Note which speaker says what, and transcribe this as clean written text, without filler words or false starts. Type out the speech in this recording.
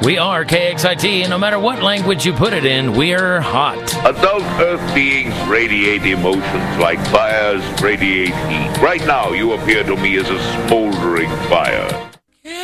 Speaker 1: We are KXIT, and no matter what language you put it in, we're hot.
Speaker 2: Adult Earth beings radiate emotions like fires radiate heat. Right now, you appear to me as a smoldering fire.